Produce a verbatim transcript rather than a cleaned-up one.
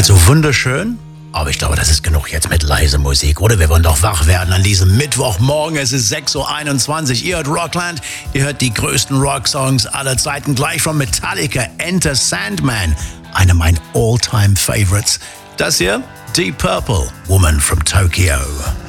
Also wunderschön, aber ich glaube, das ist genug jetzt mit leiser Musik, oder? Wir wollen doch wach werden an diesem Mittwochmorgen. Es ist sechs Uhr einundzwanzig. Ihr hört Rockland, ihr hört die größten Rocksongs aller Zeiten. Gleich von Metallica, Enter Sandman, einer meiner All-Time-Favorites. Das hier, Deep Purple, Woman from Tokyo.